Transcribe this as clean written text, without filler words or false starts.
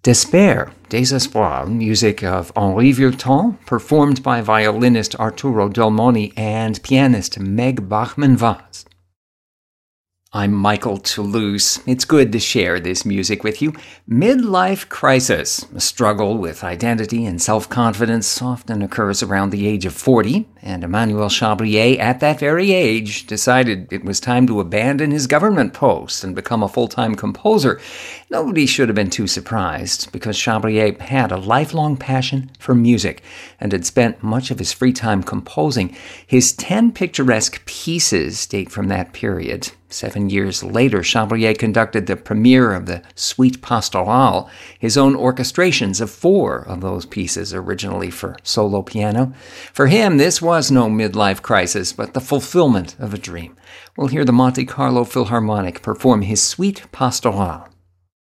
Despair, Désespoir, music of Henri Vieuxtemps, performed by violinist Arturo Delmoni and pianist Meg Bachmann-Vaz. I'm Michael Toulouse. It's good to share this music with you. Midlife crisis, a struggle with identity and self-confidence, often occurs around the age of 40, and Emmanuel Chabrier, at that very age, decided it was time to abandon his government post and become a full-time composer. Nobody should have been too surprised, because Chabrier had a lifelong passion for music and had spent much of his free time composing. His 10 picturesque pieces date from that period. 7 years later, Chabrier conducted the premiere of the Suite Pastorale, his own orchestrations of 4 of those pieces, originally for solo piano. For him, this was no midlife crisis, but the fulfillment of a dream. We'll hear the Monte Carlo Philharmonic perform his Suite Pastorale.